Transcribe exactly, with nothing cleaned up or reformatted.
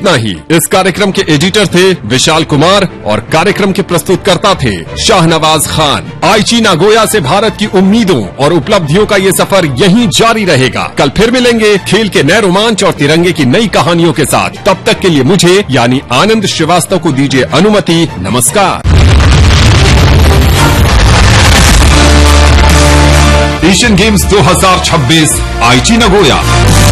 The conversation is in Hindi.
इतना ही। इस कार्यक्रम के एडिटर थे विशाल कुमार और कार्यक्रम के प्रस्तुतकर्ता थे शाहनवाज खान। आईची नागोया से भारत की उम्मीदों और उपलब्धियों का ये सफर यहीं जारी रहेगा। कल फिर मिलेंगे खेल के नए रोमांच और तिरंगे की नई कहानियों के साथ। तब तक के लिए मुझे यानी आनंद श्रीवास्तव को दीजिए अनुमति। नमस्कार। एशियन गेम्स दो हज़ार छब्बीस आईची नागोया।